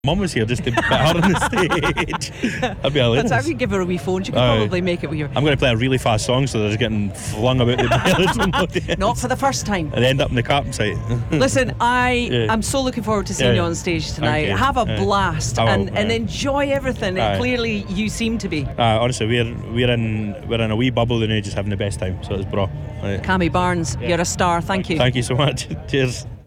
Mum was here just to put her on the stage. That'd be hilarious. That's how we give her a wee phone. She could probably make it with you. I'm going to play a really fast song so they're just getting flung about the Not for the first time. and they end up in the carpet site. Listen, I'm so looking forward to seeing you on stage tonight. Have a blast and enjoy everything. Clearly, you seem to be. Honestly, we're in a wee bubble and just having the best time. So it's bra. Cammy Barnes, you're a star. Thank you. Thank you so much. Cheers.